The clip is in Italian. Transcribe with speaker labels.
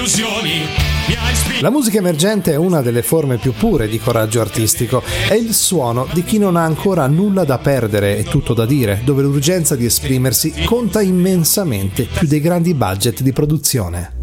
Speaker 1: La musica emergente è una delle forme più pure di coraggio artistico, è il suono di chi non ha ancora nulla da perdere e tutto da dire, dove l'urgenza di esprimersi conta immensamente più dei grandi budget di produzione.